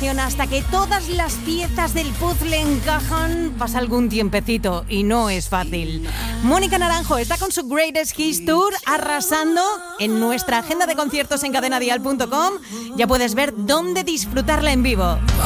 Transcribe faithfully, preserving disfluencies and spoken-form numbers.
canción hasta que todas las piezas del puzzle encajan pasa algún tiempecito y no es fácil. Mónica Naranjo está con su Greatest Hits Tour arrasando. En nuestra agenda de conciertos en cadena dial punto com ya puedes ver dónde disfrutarla en vivo.